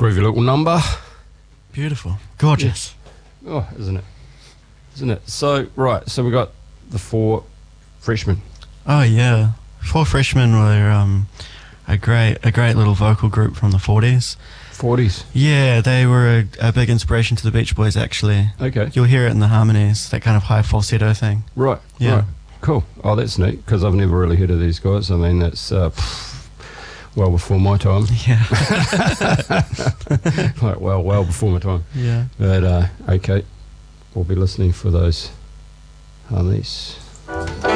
Groovy little number. Beautiful. Gorgeous. Oh, isn't it? Isn't it? So, right, so we got the 4 freshmen. Oh, yeah. 4 Freshmen were a great little vocal group from the 40s. 40s. Yeah, they were a big inspiration to the Beach Boys, actually. Okay. You'll hear it in the harmonies, that kind of high falsetto thing. Right. Yeah. Right. Cool. Oh, that's neat, because I've never really heard of these guys. I mean, that's well before my time. Yeah. Like, well before my time. Yeah. But, okay, we'll be listening for those harmonies.